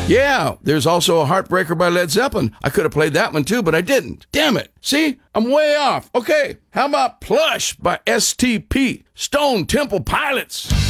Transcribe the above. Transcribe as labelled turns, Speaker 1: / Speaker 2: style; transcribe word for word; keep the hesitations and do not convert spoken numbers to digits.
Speaker 1: Yeah, there's also a Heartbreaker by Led Zeppelin. I could have played that one too, but I didn't. Damn it. See, I'm way off. Okay, how about Plush by S T P, Stone Temple Pilots?